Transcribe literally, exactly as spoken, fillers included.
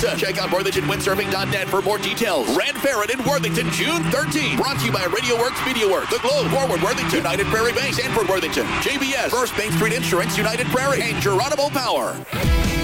Delta. Check out Worthington Windsurfing dot net for more details. Red Ferret in Worthington, June thirteenth. Brought to you by Radio Works Media Works, The Globe, Forward Worthington, United Prairie Bank, Sanford Worthington, J B S, First Main Street Insurance, United Prairie, and Geronimo Power.